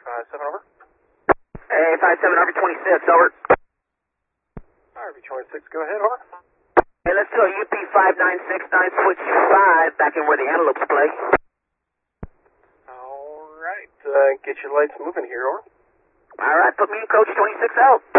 5-7, over. Hey, 5-7, RV-26, over. RV-26, go ahead, over. Hey, let's do a UP-5969, switch 5, back in where the Antelopes play. Alright, get your lights moving here, over. Alright, put me in Coach 26 out.